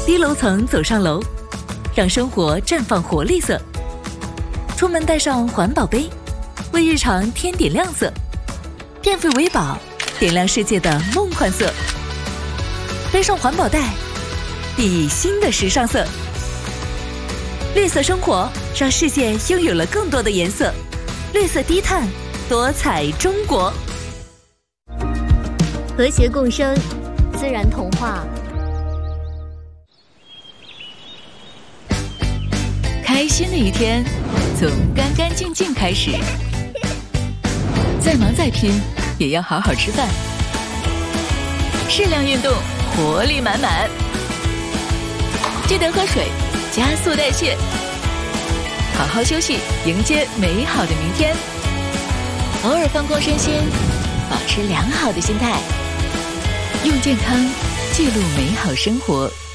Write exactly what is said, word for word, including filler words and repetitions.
低楼层走上楼，让生活绽放活力色。出门带上环保杯，为日常添点亮色。电费维保，点亮世界的梦幻色。背上环保袋，熠熠新的时尚色。绿色生活，让世界拥有了更多的颜色。绿色低碳，多彩中国。 和谐共生，自然童话。 开心的一天，从干干净净开始。再忙再拼，也要好好吃饭。适量运动，活力满满。记得喝水，加速代谢。好好休息，迎接美好的明天。偶尔放空身心，保持良好的心态。用健康记录美好生活。